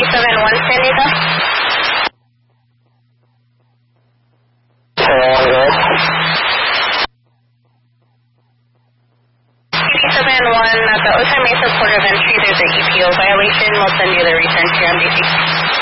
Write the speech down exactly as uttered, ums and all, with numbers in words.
seven one, San Diego. seven one, good. T V seven one, at the Otay Mesa Port of Entry, there's a E P O violation. We'll send you the return to your M D C.